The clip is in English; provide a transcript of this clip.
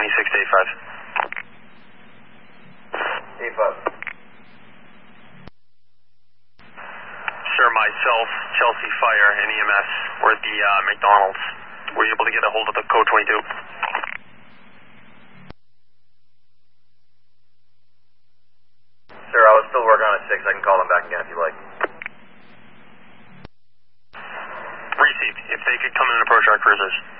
26 to 85. 85. Sir, myself, Chelsea Fire, and EMS were at the McDonald's. Were you able to get a hold of the code 22? Sir, I was still working on a 6. I can call them back again if you like. Received. If they could come in and approach our cruisers.